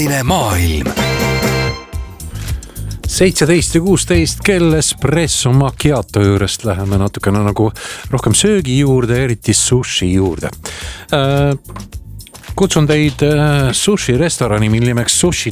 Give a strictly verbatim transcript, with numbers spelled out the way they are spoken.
suvaline maailm. seitseteist ja kuusteist kell espresso macchiato juurest läheme natukene nagu rohkem söögi juurde, eriti sushi juurde. Kutsun teid sushi restorani, mille nimeks Sushi